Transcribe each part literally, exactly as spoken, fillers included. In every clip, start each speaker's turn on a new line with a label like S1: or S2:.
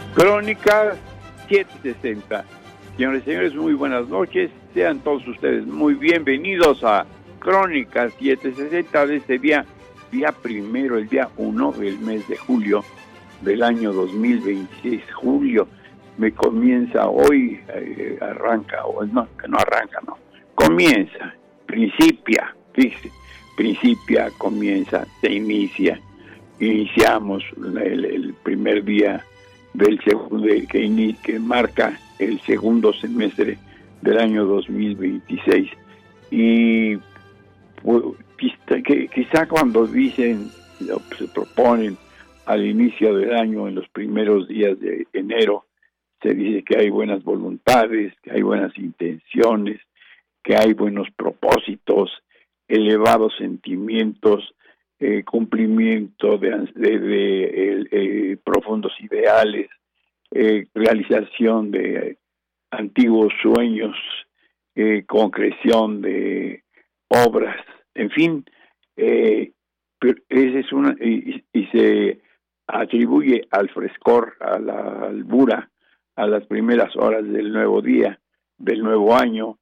S1: Crónicas setecientos sesenta. Señores y señores, muy buenas noches. Sean todos ustedes muy bienvenidos a Crónicas setecientos sesenta de este día, día primero, el día uno del mes de julio del año dos mil veintiséis. Julio me comienza hoy, eh, arranca, o no, que no arranca, no. Comienza, principia, fíjese, principia, comienza, se inicia. Iniciamos el, el primer día del segundo que, que marca el segundo semestre del año dos mil veintiséis, y pues, quizá, que, quizá cuando dicen, se proponen al inicio del año, en los primeros días de enero, se dice que hay buenas voluntades, que hay buenas intenciones, que hay buenos propósitos, elevados sentimientos, Eh, cumplimiento de, de, de eh, eh, profundos ideales, eh, realización de eh, antiguos sueños, eh, concreción de obras, en fin, eh, esa es una, y, y se atribuye al frescor, a la albura, a las primeras horas del nuevo día, del nuevo año,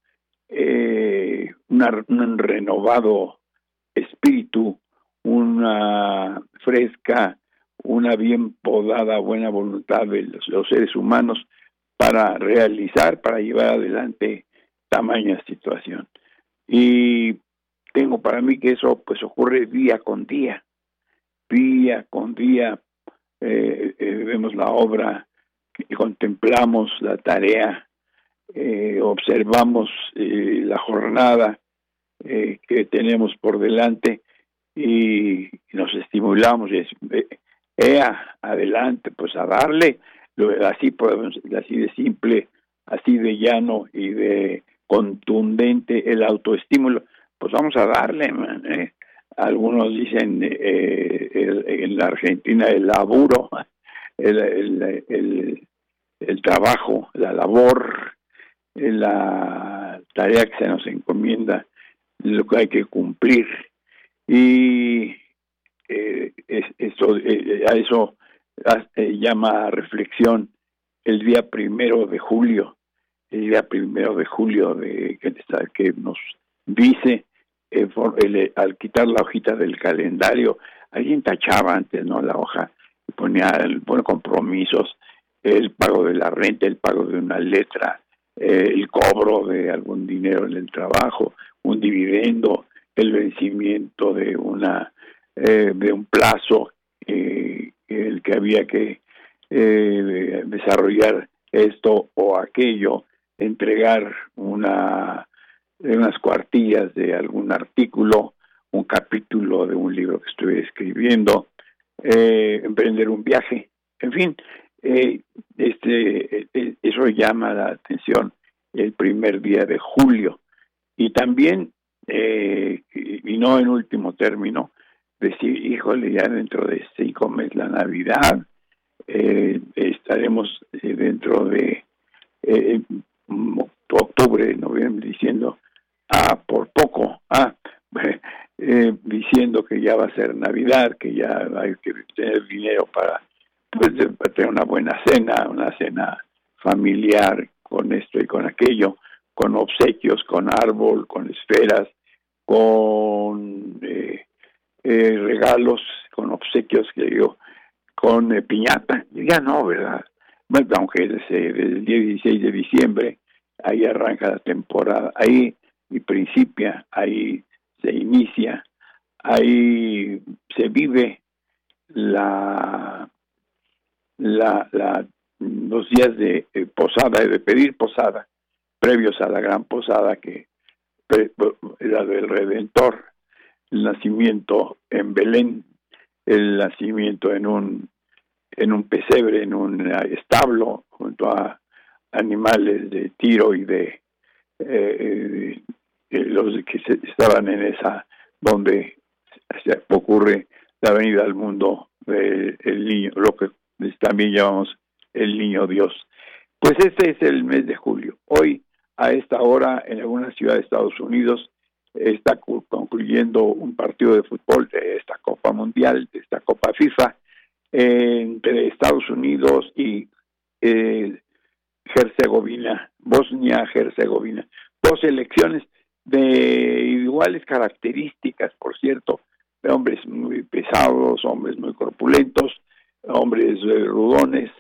S1: eh, una, un renovado espíritu, una fresca, una bien podada buena voluntad de los, los seres humanos para realizar, para llevar adelante tamaña situación. Y tengo para mí que eso pues ocurre día con día, día con día, eh, eh, vemos la obra, contemplamos la tarea, eh, observamos eh, la jornada eh, que tenemos por delante, y nos estimulamos y es, eh, adelante, pues a darle, así podemos, así de simple, así de llano y de contundente el autoestímulo, pues vamos a darle, man, eh. Algunos dicen eh, el, en la Argentina el laburo, el, el, el, el trabajo, la labor, la tarea que se nos encomienda, lo que hay que cumplir. Y eh, es, eso, eh, a eso eh, llama reflexión el día primero de julio, el día primero de julio de que, que nos dice eh, for, el, al quitar la hojita del calendario, alguien tachaba antes, ¿no? La hoja, ponía el, bueno, compromisos, el pago de la renta, el pago de una letra, eh, el cobro de algún dinero en el trabajo, un dividendo, el vencimiento de una eh, de un plazo, eh, el que había que eh, desarrollar esto o aquello, entregar una unas cuartillas de algún artículo, un capítulo de un libro que estoy escribiendo, eh, emprender un viaje, en fin, eh, este eh, eso llama la atención el primer día de julio. Y también Eh, y, y no en último término, decir, híjole, ya dentro de cinco meses la Navidad, eh, estaremos eh, dentro de eh, octubre, noviembre, diciendo, ah, por poco, ah, eh, diciendo que ya va a ser Navidad, que ya hay que tener dinero para, pues, para tener una buena cena, una cena familiar con esto y con aquello, con obsequios, con árbol, con esferas, con eh, eh, regalos, con obsequios, que digo, con eh, piñata, ya no, ¿verdad? Bueno, aunque desde, desde el día dieciséis de diciembre, ahí arranca la temporada, ahí y principia, ahí se inicia, ahí se vive la, la, la los días de eh, posada, de pedir posada, previos a la gran posada que la del Redentor, el nacimiento en Belén, el nacimiento en un en un pesebre, en un establo, junto a animales de tiro y de eh, eh, los que se, estaban en esa, donde se ocurre la venida al mundo del el niño, lo que también llamamos el niño Dios. Pues este es el mes de julio. Hoy, a esta hora, en alguna ciudad de Estados Unidos, está concluyendo un partido de fútbol de esta Copa Mundial, de esta Copa FIFA, eh, entre Estados Unidos y eh, Herzegovina, Bosnia-Herzegovina. Dos selecciones de iguales características, por cierto, de hombres muy pesados, hombres muy corpulentos, hombres eh, rudones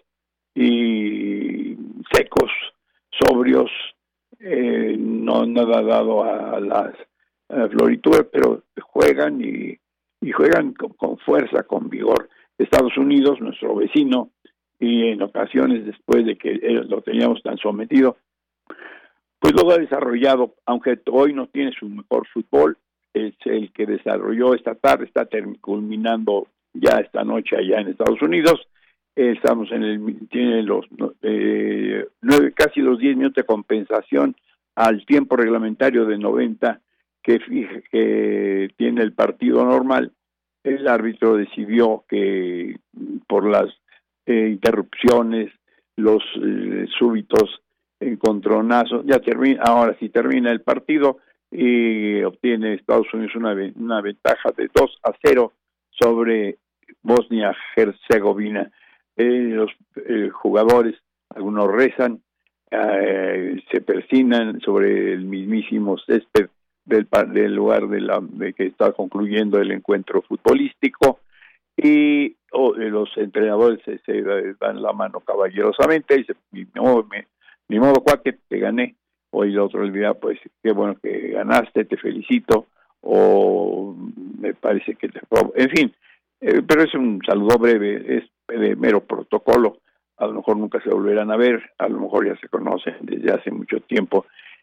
S1: y secos, sobrios, eh, no nada dado a las a florituras, pero juegan y, y juegan con, con fuerza, con vigor. Estados Unidos, nuestro vecino, y en ocasiones después de que lo teníamos tan sometido, pues luego ha desarrollado, aunque hoy no tiene su mejor fútbol, es el que desarrolló esta tarde, está term- culminando ya esta noche allá en Estados Unidos. Eh, estamos en el, tiene los eh, nueve, casi los diez minutos de compensación al tiempo reglamentario de noventa que, que tiene el partido normal. El árbitro decidió que por las eh, interrupciones, los eh, súbitos encontronazos, ya termina, ahora sí termina el partido y obtiene Estados Unidos una, una ventaja de dos a cero sobre Bosnia-Herzegovina. Eh, los eh, jugadores, algunos rezan, eh, se persignan sobre el mismísimo césped del, del lugar de, la, de que está concluyendo el encuentro futbolístico, y oh, los entrenadores se, se dan la mano caballerosamente y dicen, ni modo, me, ni modo cuate, te gané. Hoy el otro día, pues qué bueno que ganaste, te felicito, o me parece que te... En fin, eh, pero es un saludo breve, es de mero protocolo, a lo mejor nunca se volverán a ver, a lo mejor ya se conocen desde hace mucho tiempo,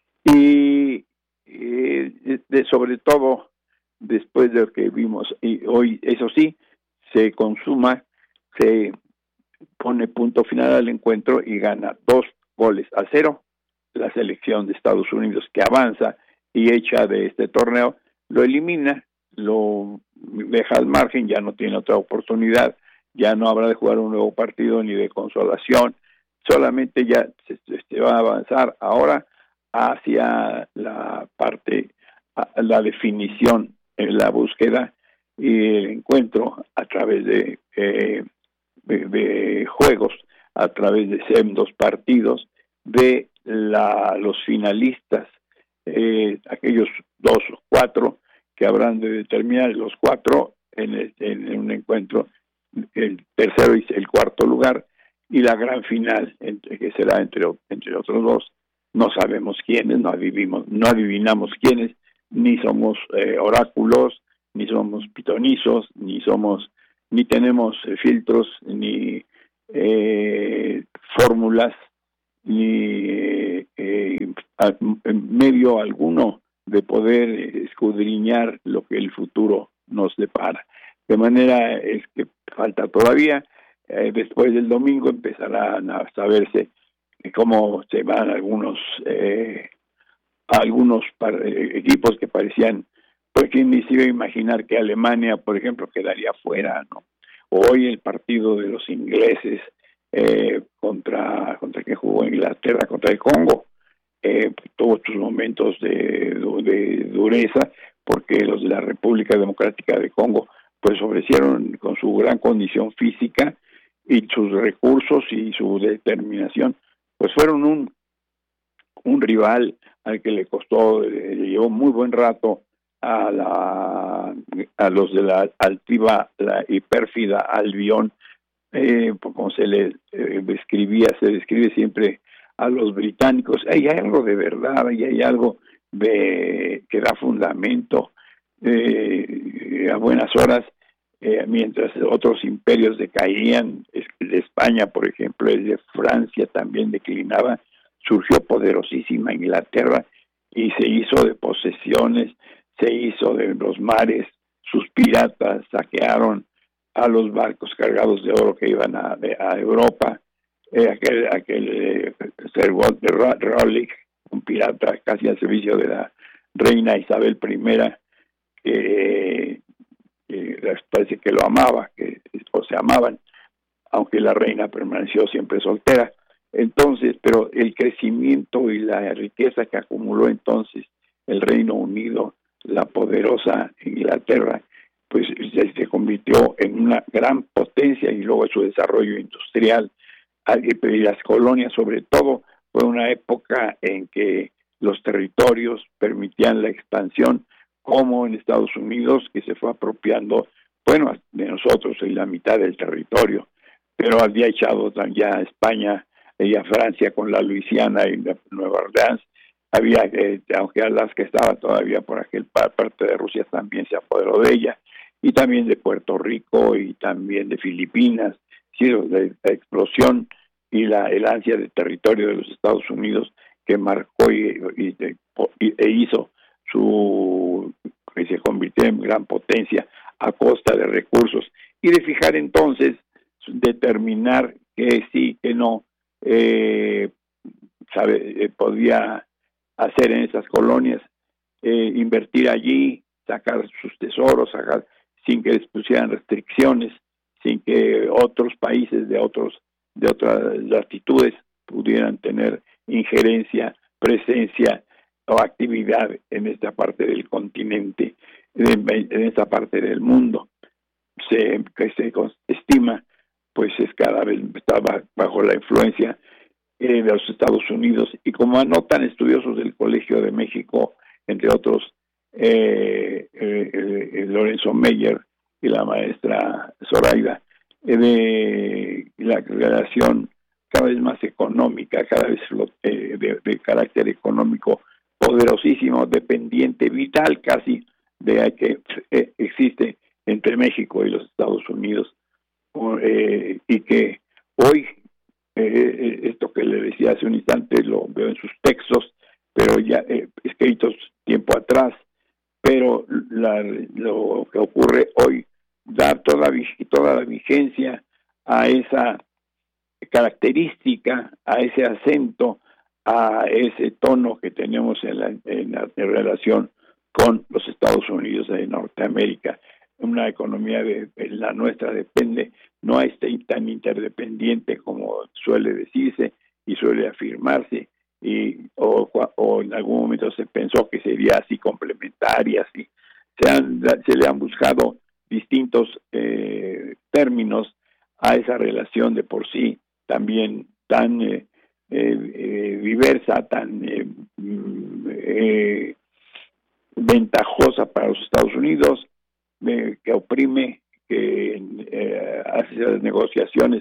S1: y eh, de, sobre todo después de lo que vimos, y hoy, eso sí, se consuma, se pone punto final al encuentro y gana dos goles a cero la selección de Estados Unidos, que avanza y echa de este torneo, lo elimina, lo deja al margen, ya no tiene otra oportunidad, ya no habrá de jugar un nuevo partido ni de consolación, solamente ya se, se va a avanzar ahora hacia la parte, la definición, en la búsqueda y el encuentro a través de, eh, de, de juegos, a través de sendos partidos, de la, los finalistas, eh, aquellos dos o cuatro que habrán de determinar los cuatro en, el, en un encuentro, el tercero y el cuarto lugar, y la gran final, entre, que será entre, entre otros dos. No sabemos quiénes, no adivinamos, no adivinamos quiénes, ni somos eh, oráculos, ni somos pitonizos, ni somos, ni tenemos eh, filtros, ni eh, fórmulas, ni eh, eh, medio alguno de poder escudriñar lo que el futuro nos depara. De manera es que falta todavía, eh, después del domingo empezarán a saberse cómo se van algunos eh, algunos par- equipos que parecían, pues quién ni se iba a imaginar que Alemania, por ejemplo, quedaría fuera, ¿no? Hoy el partido de los ingleses eh, contra contra que jugó Inglaterra, contra el Congo, eh, tuvo sus momentos de, de dureza, porque los de la República Democrática de Congo pues ofrecieron con su gran condición física y sus recursos y su determinación, pues fueron un un rival al que le costó, le llevó muy buen rato a la a los de la altiva la y pérfida Albión, eh, como se le eh, describía, se describe siempre a los británicos. Hay algo de verdad, y hay algo de que da fundamento eh, a buenas horas, eh, mientras otros imperios decaían, de España, por ejemplo, el de Francia también declinaba, surgió poderosísima Inglaterra y se hizo de posesiones, se hizo de los mares, sus piratas saquearon a los barcos cargados de oro que iban a, a Europa, eh, aquel, aquel eh, Sir Walter Raleigh, un pirata casi al servicio de la reina Isabel I, que eh, parece que lo amaba, que o se amaban, aunque la reina permaneció siempre soltera. Entonces, pero el crecimiento y la riqueza que acumuló entonces el Reino Unido, la poderosa Inglaterra, pues se convirtió en una gran potencia, y luego su desarrollo industrial y las colonias sobre todo. Fue una época en que los territorios permitían la expansión, como en Estados Unidos, que se fue apropiando, bueno, de nosotros en la mitad del territorio, pero había echado ya a España y a Francia con la Luisiana y la Nueva Orleans. Había, eh, aunque Alaska estaba todavía por aquel parte de Rusia, también se apoderó de ella, y también de Puerto Rico y también de Filipinas. Sí, la, la explosión y la el ansia de territorio de los Estados Unidos que marcó y, y, y e hizo su que se convirtió en gran potencia a costa de recursos, y de fijar entonces, determinar que sí, que no, eh, sabe, eh, podía hacer en esas colonias, eh, invertir allí, sacar sus tesoros, sacar, sin que les pusieran restricciones, sin que otros países de otros de otras latitudes pudieran tener injerencia, presencia o actividad en esta parte del continente, en, en esta parte del mundo. Se, que se estima, pues es cada vez estaba bajo la influencia eh, de los Estados Unidos, y como anotan estudiosos del Colegio de México, entre otros eh, eh, eh, Lorenzo Meyer y la maestra Zoraida, eh, de la relación cada vez más económica, cada vez eh, de, de carácter económico poderosísimo, dependiente, vital casi, de que eh, existe entre México y los Estados Unidos, eh, y que hoy, eh, esto que le decía hace un instante, lo veo en sus textos, pero ya eh, escritos tiempo atrás, pero la, lo que ocurre hoy da toda, toda la vigencia a esa característica, a ese acento, a ese tono que tenemos en la, en la en relación con los Estados Unidos de Norteamérica. Una economía de, de la nuestra depende, no es tan interdependiente como suele decirse y suele afirmarse, y o, o en algún momento se pensó que sería así complementaria, así se, han, se le han buscado distintos eh, términos a esa relación de por sí también tan eh, eh, diversa, tan eh, eh, ventajosa para los Estados Unidos, eh, que oprime, que eh, hace las negociaciones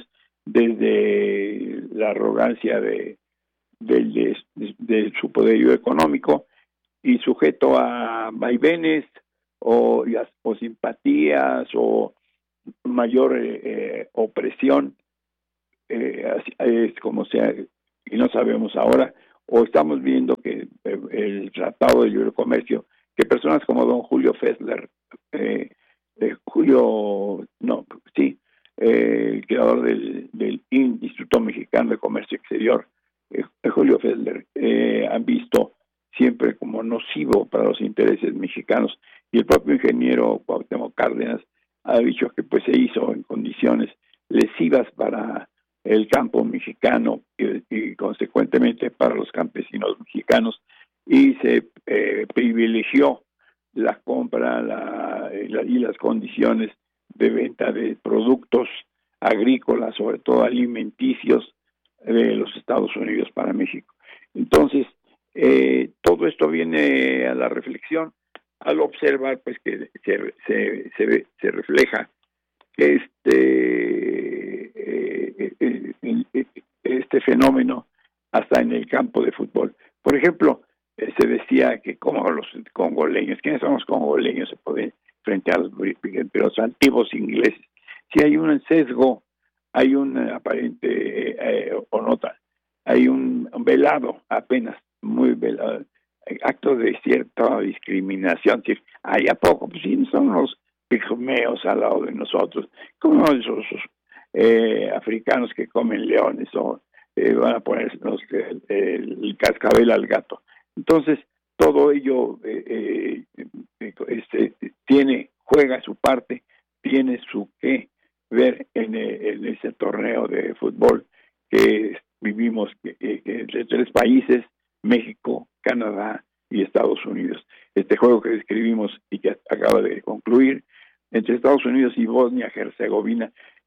S1: desde la arrogancia de, de, de, de su poderío económico, y sujeto a vaivenes o, o simpatías o mayor eh, opresión, eh, es como sea, y no sabemos ahora, o estamos viendo que eh, el Tratado de Libre Comercio, que personas como don Julio Fessler, eh, eh, Julio, no, sí, eh, el creador del, del Instituto Mexicano de Comercio Exterior, eh, Julio Fessler, eh, han visto siempre como nocivo para los intereses mexicanos, y el propio ingeniero Cuauhtémoc Cárdenas ha dicho que pues se hizo en condiciones lesivas para el campo mexicano y, y consecuentemente para los campesinos mexicanos, y se eh, privilegió la compra la, la, y las condiciones de venta de productos agrícolas, sobre todo alimenticios, de los Estados Unidos para México. Entonces, eh, todo esto viene a la reflexión al observar pues que se, se, se, se refleja que este, eh, eh, este fenómeno hasta en el campo de fútbol. Por ejemplo, eh, se decía que como los congoleños, ¿quiénes son los congoleños? Se pueden frente a los, los antiguos ingleses. Si hay un sesgo, hay un aparente, eh, o nota, hay un, un velado apenas, muy velado, acto de cierta discriminación, que hay a poco, pues sí, son los pigmeos al lado de nosotros, como esos eh, africanos que comen leones, o eh, van a poner los, el, el cascabel al gato. Entonces, todo ello eh, eh, este, tiene, juega su parte, tiene su qué ver en, en ese torneo de fútbol que vivimos, que, que, que de tres países, México, Canadá y Estados Unidos. Este juego que describimos y que acaba de concluir entre Estados Unidos y Bosnia-Herzegovina,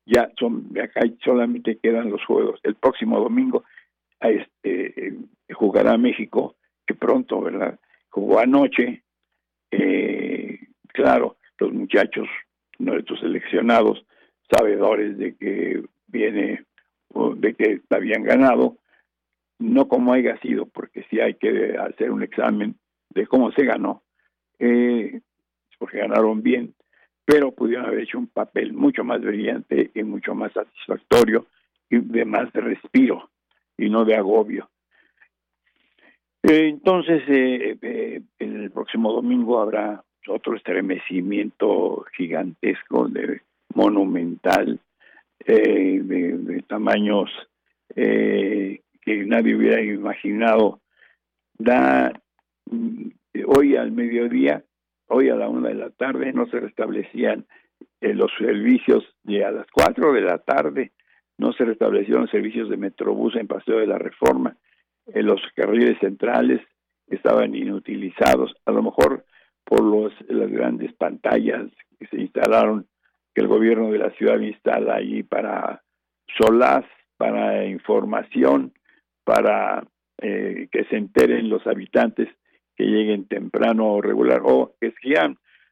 S1: ya son, acá solamente quedan los juegos. El próximo domingo este, jugará México, que pronto, ¿verdad? Jugó anoche, eh, claro, los muchachos, nuestros seleccionados, sabedores de que viene, de que habían ganado, no como haya sido, porque sí hay que hacer un examen de cómo se ganó, eh, porque ganaron bien, pero pudieron haber hecho un papel mucho más brillante y mucho más satisfactorio y de más respiro y no de agobio. Eh, entonces, eh, eh, el próximo domingo habrá otro estremecimiento gigantesco, de monumental, eh, de, de tamaños eh, que nadie hubiera imaginado. Da hoy al mediodía, hoy a la una de la tarde, no se restablecían eh, los servicios, y a las cuatro de la tarde no se restablecieron los servicios de Metrobús en Paseo de la Reforma. Eh, los carriles centrales estaban inutilizados, a lo mejor por los, las grandes pantallas que se instalaron, que el gobierno de la ciudad instala ahí para solaz, para información, para eh, que se enteren los habitantes que lleguen temprano o regular, o que quieran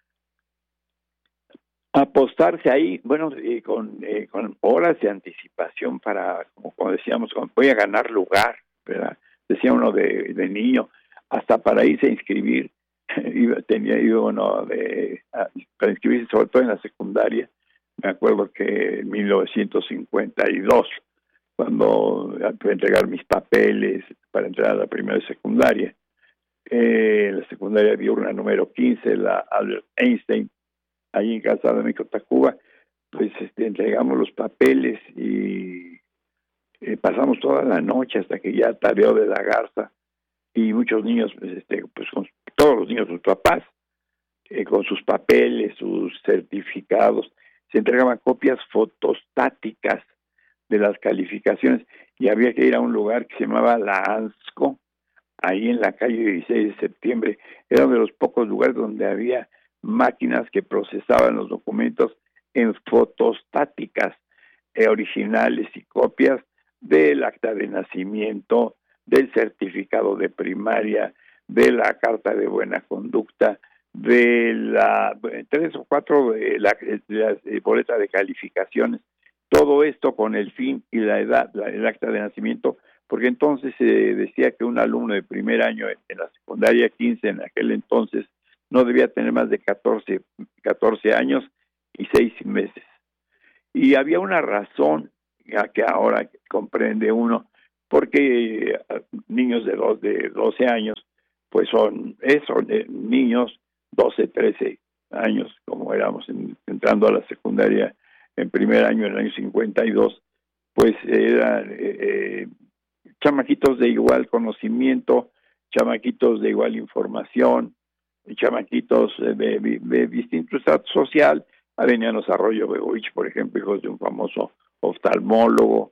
S1: apostarse ahí, bueno, eh, con, eh, con horas de anticipación para, como, como decíamos, voy a ganar lugar, ¿verdad? Decía uno de, de niño, hasta para irse a inscribir, iba, tenía iba uno de, a, para inscribirse, sobre todo en la secundaria. Me acuerdo que en mil novecientos cincuenta y dos, cuando para entregar mis papeles para entrar a la primera secundaria, eh, la secundaria diurna número quince, la Albert Einstein, ahí en Calzada de México, Tacuba, pues este, entregamos los papeles y eh, pasamos toda la noche hasta que ya tareó de la Garza, y muchos niños, pues, este, pues con todos los niños, sus papás, eh, con sus papeles, sus certificados, se entregaban copias fotostáticas de las calificaciones, y había que ir a un lugar que se llamaba La ANSCO, ahí en la calle dieciséis de septiembre. Era uno de los pocos lugares donde había máquinas que procesaban los documentos en fotostáticas, eh, originales y copias del acta de nacimiento, del certificado de primaria, de la carta de buena conducta, de la tres o cuatro de la, de la de boleta de calificaciones, todo esto con el fin y la edad, la, el acta de nacimiento, porque entonces se eh, decía que un alumno de primer año en, en la secundaria quince en aquel entonces no debía tener más de catorce, catorce años y seis meses. Y había una razón ya que ahora comprende uno, porque eh, niños de, dos, de doce años, pues son eso, eh, niños doce, trece años, como éramos en, entrando a la secundaria en primer año, en el año cincuenta y dos, pues eran eh, eh, chamaquitos de igual conocimiento, chamaquitos de igual información, chamaquitos de, de, de distinto estatus social. Venían los Arroyo Begoich, por ejemplo, hijos de un famoso oftalmólogo.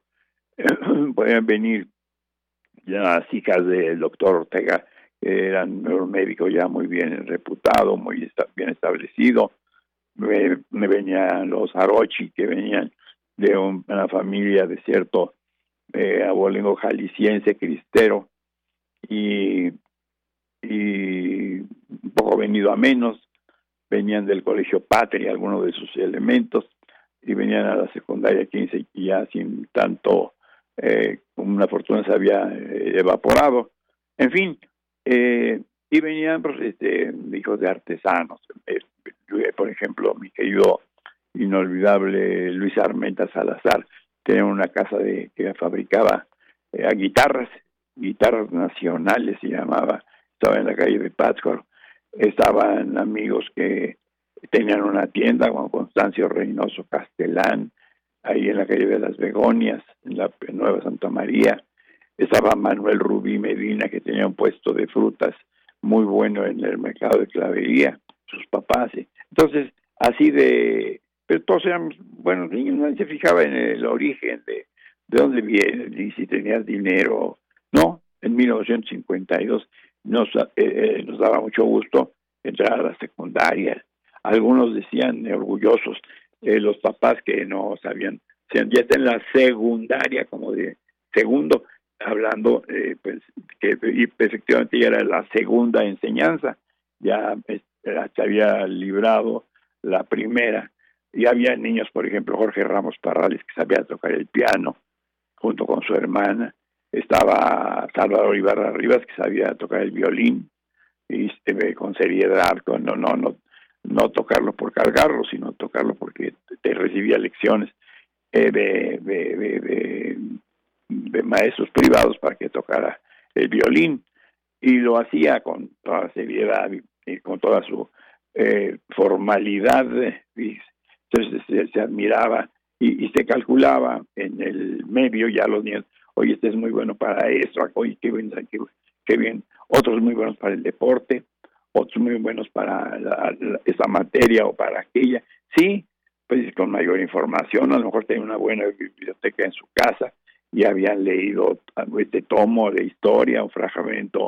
S1: Podían venir ya las hijas del doctor Ortega, que eran un médico ya muy bien reputado, muy bien establecido. Me, me venían los Arochi, que venían de un, una familia de cierto eh, abolengo jalisciense, cristero, y, y un poco venido a menos, venían del Colegio Patria, algunos de sus elementos, y venían a la secundaria quince y ya sin tanto, eh, una fortuna se había eh, evaporado. En fin, eh, y venían pues, este, hijos de artesanos. Eh, por ejemplo, mi querido inolvidable Luis Armenta Salazar tenía una casa de que fabricaba eh, guitarras, guitarras nacionales se llamaba, estaba en la calle de Pátzcuaro. Estaban amigos que tenían una tienda, con Constancio Reynoso Castelán, ahí en la calle de las Begonias, en la Nueva Santa María. Estaba Manuel Rubí Medina, que tenía un puesto de frutas muy bueno en el mercado de Clavería, sus papás. ¿sí? Entonces, así de... Pero todos eran buenos niños, nadie se fijaba en el origen de, de dónde vienes, ni si tenías dinero. No, en mil novecientos cincuenta y dos nos, eh, nos daba mucho gusto entrar a la secundaria. Algunos decían eh, orgullosos, eh, los papás que no sabían O sea, ya está en la secundaria, como de segundo, hablando, eh, pues, que y efectivamente ya era la segunda enseñanza, ya eh, se había librado la primera, y había niños, por ejemplo, Jorge Ramos Parrales, que sabía tocar el piano, junto con su hermana, estaba Salvador Ibarra Rivas, que sabía tocar el violín, y eh, con seriedad, con no, no, no, no tocarlo por cargarlo, sino tocarlo porque te recibía lecciones eh, de, de, de, de, de maestros privados para que tocara el violín, y lo hacía con toda seriedad y, y con toda su eh, formalidad, y entonces se, se admiraba y, y se calculaba en el medio ya los niños, oye, este es muy bueno para esto, oye, qué bien, qué, qué bien, otros muy buenos para el deporte, otros muy buenos para la, la, esa materia o para aquella, sí, pues con mayor información, a lo mejor tenía una buena biblioteca en su casa y habían leído este tomo de historia, un fragmento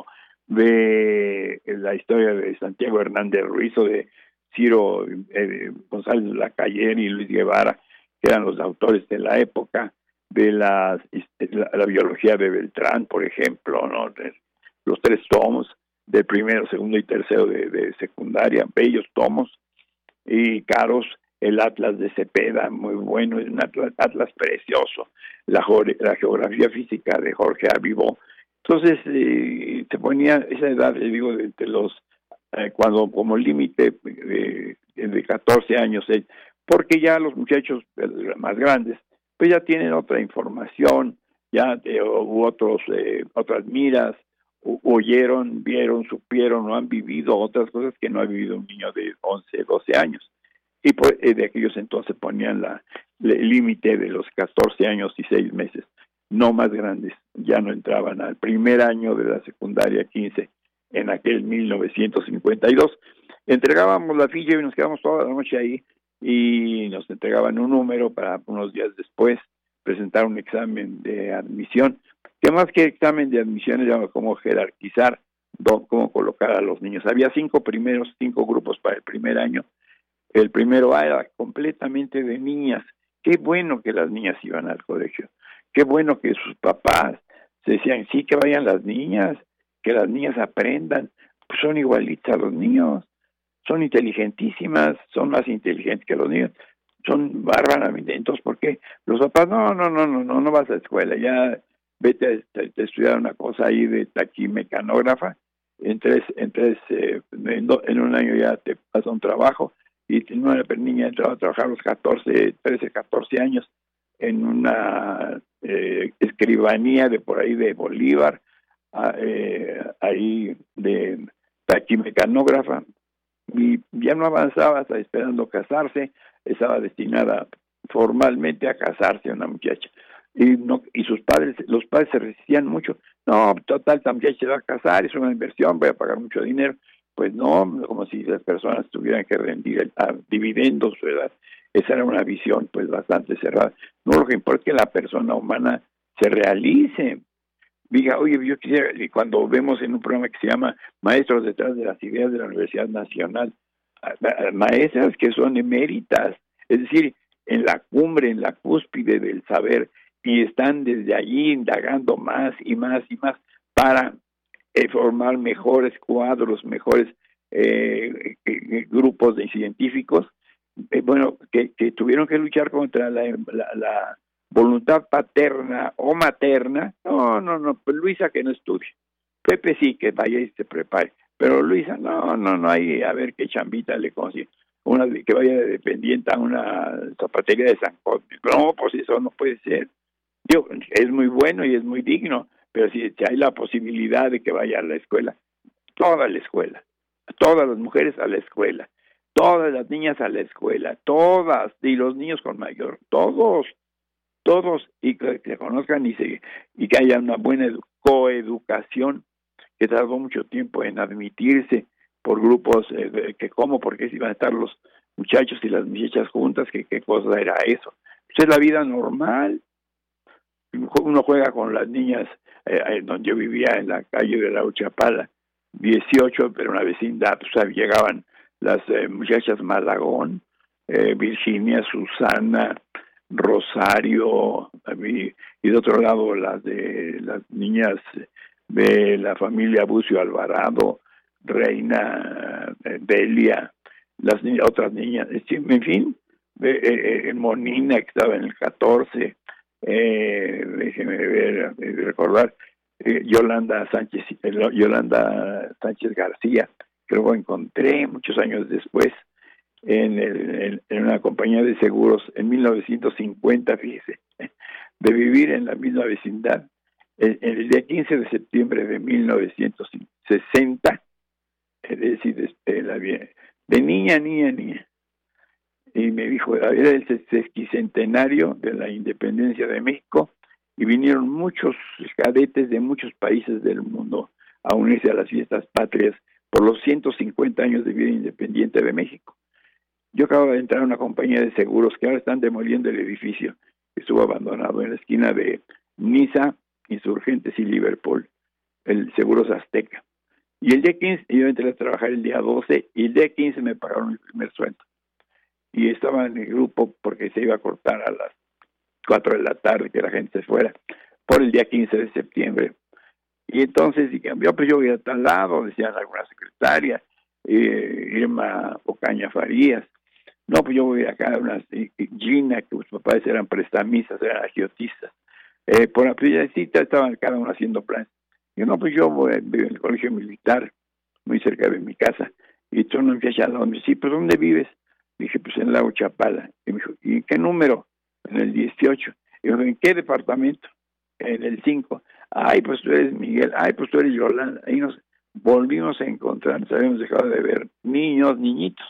S1: de la historia de Santiago Hernández Ruiz o de Ciro eh, González Lacayer y Luis Guevara, que eran los autores de la época, de las, la, la biología de Beltrán, por ejemplo, ¿no? De los tres tomos, de primero, segundo y tercero de, de secundaria, bellos tomos, y caros, el Atlas de Cepeda, muy bueno, es un atlas, atlas precioso, la, la geografía física de Jorge Avivó. Entonces, eh, se ponía esa edad, le digo, de, de los, eh, cuando como límite de, de catorce años, eh, porque ya los muchachos más grandes, pues ya tienen otra información, ya eh, u otros, eh, otras miras, u, oyeron, vieron, supieron o han vivido otras cosas que no ha vivido un niño de once, doce años. Y pues, eh, de aquellos entonces ponían la, el límite de los catorce años y seis meses, no más grandes, ya no entraban al primer año de la secundaria quince, en aquel mil novecientos cincuenta y dos. Entregábamos la ficha y nos quedamos toda la noche ahí, y nos entregaban un número para unos días después presentar un examen de admisión, que más que examen de admisión era como jerarquizar, cómo colocar a los niños. Había cinco primeros, cinco grupos para el primer año. El primero A era completamente de niñas. Qué bueno que las niñas iban al colegio. Qué bueno que sus papás se decían, sí, que vayan las niñas, que las niñas aprendan. Pues son igualitas a los niños, son inteligentísimas, son más inteligentes que los niños, son bárbaramente. Entonces, ¿por qué? Los papás, no, no, no, no, no, no vas a la escuela, ya vete a, a, a estudiar una cosa ahí de taquimecanógrafa, en tres, en tres, eh, en, do, en un año ya te pasa un trabajo. Y una niña entraba a trabajar a los catorce, trece, catorce años en una eh, escribanía de por ahí de Bolívar, eh, ahí de taquimecanógrafa, y ya no avanzaba, hasta esperando casarse, estaba destinada formalmente a casarse una muchacha. Y no, y sus padres, los padres se resistían mucho. No, total, esta muchacha se va a casar, es una inversión, voy a pagar mucho dinero. Pues no, como si las personas tuvieran que rendir a dividendos, ¿verdad? Esa era una visión pues bastante cerrada. No, lo que importa es que la persona humana se realice. Diga, oye, yo quisiera, y cuando vemos en un programa que se llama Maestros detrás de las ideas de la Universidad Nacional, maestras que son eméritas, es decir, en la cumbre, en la cúspide del saber, y están desde allí indagando más y más y más para Eh, formar mejores cuadros, mejores eh, eh, grupos de científicos, eh, bueno, que, que tuvieron que luchar contra la, la, la voluntad paterna o materna. No, no, no, pues Luisa que no estudie, Pepe sí que vaya y se prepare, pero Luisa no, no, no hay, a ver qué chambita le consigue, una que vaya de dependiente a una zapatería de San Cosme. No, pues eso no puede ser. Digo, es muy bueno y es muy digno, pero si, si hay la posibilidad de que vaya a la escuela, toda la escuela, todas las mujeres a la escuela, todas las niñas a la escuela, todas, y los niños con mayor, todos, todos, y que se conozcan y, se, y que haya una buena edu- coeducación, que tardó mucho tiempo en admitirse por grupos, eh, que cómo, porque si iban a estar los muchachos y las muchachas juntas, que qué cosa era eso. Pues es la vida normal. Uno juega con las niñas, eh, donde yo vivía en la calle de la Uchapala, dieciocho, pero una vecindad, o sea, llegaban las eh, muchachas Malagón, eh, Virginia, Susana, Rosario, y, y de otro lado las de las niñas de la familia Bucio Alvarado, Reina Delia, las niñas, otras niñas, en fin, eh, eh, Monina, que estaba en el catorce, eh, déjeme ver, eh, recordar, eh, Yolanda Sánchez, eh, Yolanda Sánchez García, que luego encontré muchos años después en, el, en, en una compañía de seguros en mil novecientos cincuenta, fíjese, de vivir en la misma vecindad. El, el día quince de septiembre de mil novecientos sesenta, es decir, de, la, de niña, niña, niña, y me dijo, era el sesquicentenario de la independencia de México, y vinieron muchos cadetes de muchos países del mundo a unirse a las fiestas patrias por los ciento cincuenta años de vida independiente de México. Yo acabo de entrar a una compañía de seguros que ahora están demoliendo el edificio que estuvo abandonado en la esquina de Niza, Insurgentes y Liverpool, el Seguros Azteca. Y el día quince, yo entré a trabajar el día doce, y el día quince me pagaron mi primer sueldo. Y estaba en el grupo porque se iba a cortar a las cuatro de la tarde, que la gente se fuera, por el día quince de septiembre. Y entonces, y cambió, pues yo voy a tal lado, decían alguna secretaria, eh, Irma Ocaña Farías. No, pues yo voy acá, una Gina, que sus papás eran prestamistas, eran agiotistas. Eh, por la primera cita estaban cada uno haciendo planes. Yo, no, pues yo voy en el colegio militar, muy cerca de mi casa. Y tú no empiezas a donde, sí, pues ¿dónde vives? Dije, pues en Lago Chapala. Y me dijo, ¿y en qué número? En el dieciocho. Y yo, ¿en qué departamento? En el cinco. Ay, pues tú eres Miguel. Ay, pues tú eres Yolanda. Ahí nos volvimos a encontrar. Nos habíamos dejado de ver niños, niñitos.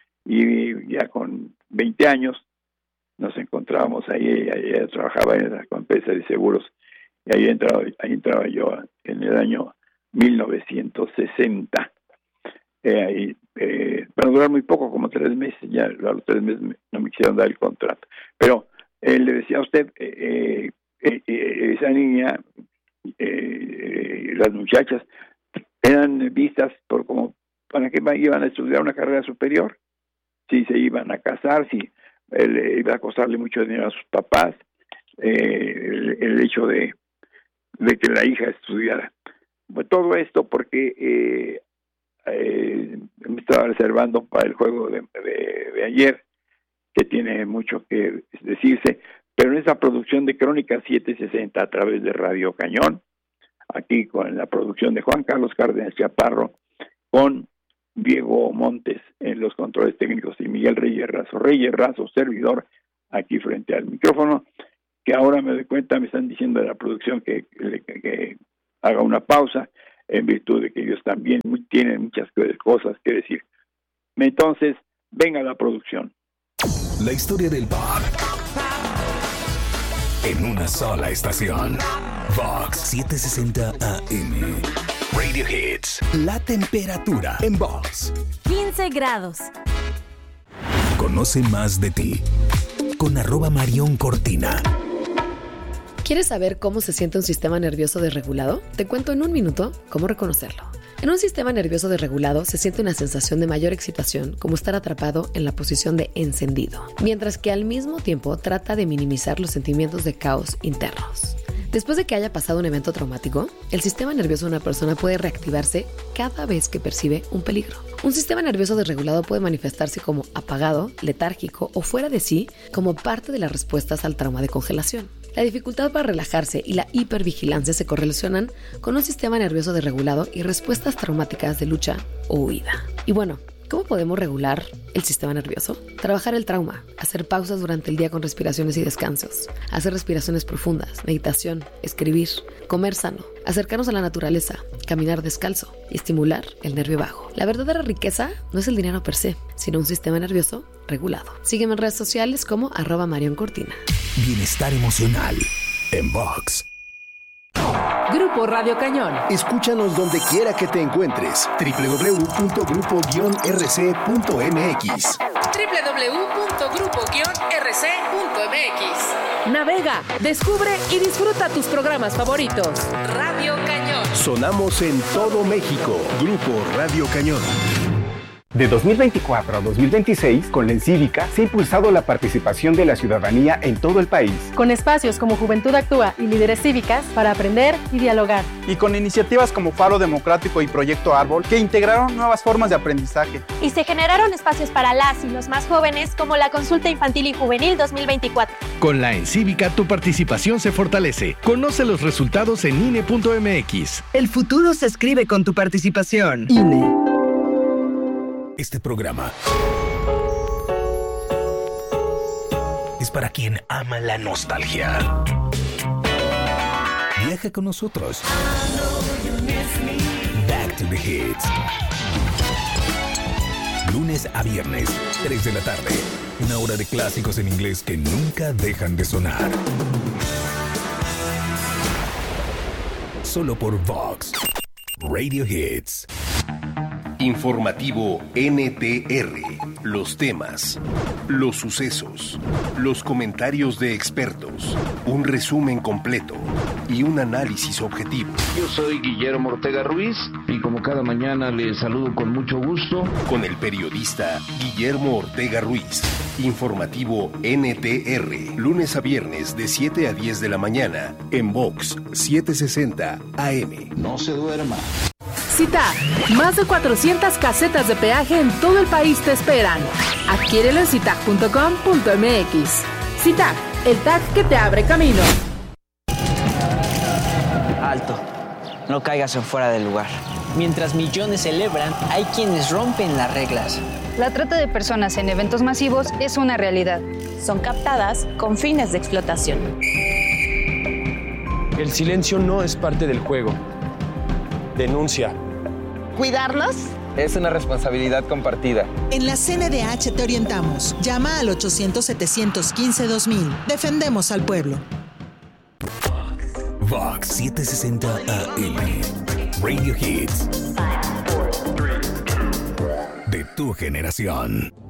S1: Y ya con veinte años nos encontrábamos ahí. Ella trabajaba en la empresa de seguros. Y ahí entraba, ahí entraba yo en el año mil novecientos sesenta. Eh, ahí, eh, para durar muy poco, como tres meses. Ya a los tres meses me, no me quisieron dar el contrato. Pero eh, le decía a usted, eh, eh, eh, esa niña, eh, las muchachas, eran vistas por como, ¿para qué iban a estudiar una carrera superior? Si se iban a casar, si eh, iba a costarle mucho dinero a sus papás, eh, el, el hecho de, de que la hija estudiara. Pues todo esto porque eh, eh, me estaba reservando para el juego de, de, de ayer, que tiene mucho que decirse, pero en esa producción de Crónica setecientos sesenta a través de Radio Cañón, aquí con la producción de Juan Carlos Cárdenas Chaparro, con Diego Montes en los controles técnicos y Miguel Reyes Razo, Reyes Razo, servidor, aquí frente al micrófono, que ahora me doy cuenta, me están diciendo de la producción que, que, que haga una pausa, en virtud de que ellos también tienen muchas cosas que decir. Entonces, venga la producción.
S2: La historia del pop en una sola estación. Vox setecientos sesenta A M. Radio Hits. La temperatura en Vox.
S3: quince grados.
S2: Conoce más de ti con arroba Marión Cortina.
S4: ¿Quieres saber cómo se siente un sistema nervioso desregulado? Te cuento en un minuto cómo reconocerlo. En un sistema nervioso desregulado se siente una sensación de mayor excitación, como estar atrapado en la posición de encendido, mientras que al mismo tiempo trata de minimizar los sentimientos de caos internos. Después de que haya pasado un evento traumático, el sistema nervioso de una persona puede reactivarse cada vez que percibe un peligro. Un sistema nervioso desregulado puede manifestarse como apagado, letárgico o fuera de sí como parte de las respuestas al trauma de congelación. La dificultad para relajarse y la hipervigilancia se correlacionan con un sistema nervioso desregulado y respuestas traumáticas de lucha o huida. Y bueno, ¿cómo podemos regular el sistema nervioso? Trabajar el trauma, hacer pausas durante el día con respiraciones y descansos, hacer respiraciones profundas, meditación, escribir, comer sano, acercarnos a la naturaleza, caminar descalzo y estimular el nervio vago. La verdadera riqueza no es el dinero per se, sino un sistema nervioso regulado. Sígueme en redes sociales como arroba Marión Cortina.
S2: Bienestar emocional en Vox.
S5: Grupo Radio Cañón.
S6: Escúchanos donde quiera que te encuentres. doble u doble u doble u punto grupo guion r c punto m x.
S5: doble u doble u doble u punto grupo guion r c punto m x. Navega, descubre y disfruta tus programas favoritos. Radio Cañón.
S6: Sonamos en todo México. Grupo Radio Cañón.
S3: De dos mil veinticuatro a dos mil veintiséis, con la Encívica se ha impulsado la participación de la ciudadanía en todo el país.
S7: Con espacios como Juventud Actúa y Líderes Cívicas para aprender y dialogar.
S8: Y con iniciativas como Faro Democrático y Proyecto Árbol que integraron nuevas formas de aprendizaje.
S9: Y se generaron espacios para las y los más jóvenes como la Consulta Infantil y Juvenil dos mil veinticuatro.
S10: Con la Encívica tu participación se fortalece. Conoce los resultados en I N E punto M X.
S11: El futuro se escribe con tu participación. I N E.
S2: Este programa es para quien ama la nostalgia. Viaja con nosotros. Back to the Hits. Lunes a viernes, tres de la tarde. Una hora de clásicos en inglés que nunca dejan de sonar. Solo por Vox Radio Hits.
S6: Informativo N T R. Los temas, los sucesos, los comentarios de expertos, un resumen completo y un análisis objetivo.
S12: Yo soy Guillermo Ortega Ruiz y como cada mañana les saludo con mucho gusto.
S6: Con el periodista Guillermo Ortega Ruiz. Informativo N T R. Lunes a viernes de siete a diez de la mañana en Vox setecientos sesenta A M.
S12: No se duerma.
S5: CITAG, más de cuatrocientas casetas de peaje en todo el país te esperan. Adquiérelo en citag punto com punto m x. CITAG, el tag que te abre camino.
S13: Alto, no caigas en fuera del lugar. Mientras millones celebran, hay quienes rompen las reglas.
S14: La trata de personas en eventos masivos es una realidad.
S15: Son captadas con fines de explotación.
S16: El silencio no es parte del juego. Denuncia.
S17: ¿Cuidarlos?
S18: Es una responsabilidad compartida.
S17: En la C N D H te orientamos. Llama al ochocientos, setecientos quince, dos mil. Defendemos al pueblo.
S2: Vox setecientos sesenta A M. Radio Hits. De tu generación.